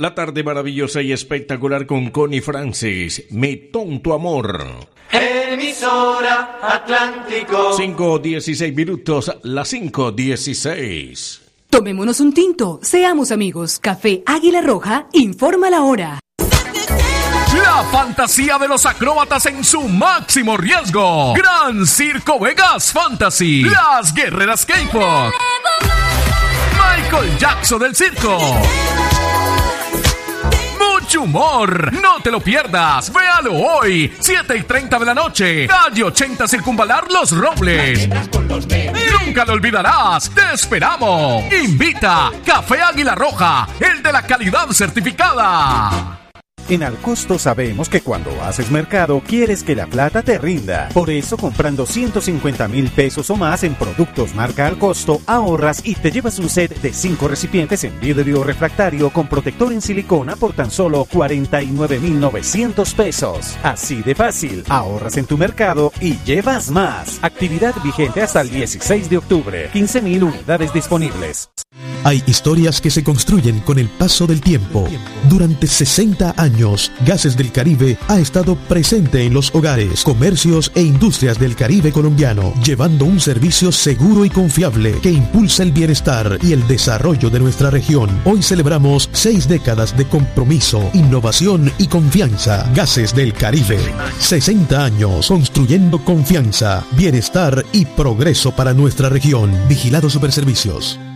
La tarde maravillosa y espectacular con Connie Francis, Mi Tonto Amor. Emisora Atlántico. 5:16 minutos, las 5:16. Tomémonos un tinto, seamos amigos. Café Águila Roja informa la hora. La fantasía de los acróbatas en su máximo riesgo. Gran Circo Vegas Fantasy. Las guerreras K-pop. Michael Jackson del circo. Mucho humor, no te lo pierdas. Véalo hoy, 7:30 de la noche. Calle 80 Circunvalar Los Robles. Nunca lo olvidarás. Te esperamos. Invita Café Águila Roja, el de la calidad certificada. En Alcosto sabemos que cuando haces mercado quieres que la plata te rinda. Por eso, comprando 150,000 pesos o más en productos marca Alcosto, ahorras y te llevas un set de 5 recipientes en vidrio refractario con protector en silicona por tan solo 49,900 pesos. Así de fácil, ahorras en tu mercado y llevas más. Actividad vigente hasta el 16 de octubre. 15,000 unidades disponibles. Hay historias que se construyen con el paso del tiempo. Durante 60 años, Gases del Caribe ha estado presente en los hogares, comercios e industrias del Caribe colombiano, llevando un servicio seguro y confiable que impulsa el bienestar y el desarrollo de nuestra región. Hoy celebramos 6 décadas de compromiso, innovación y confianza. Gases del Caribe. 60 años construyendo confianza, bienestar y progreso para nuestra región. Vigilado Superservicios.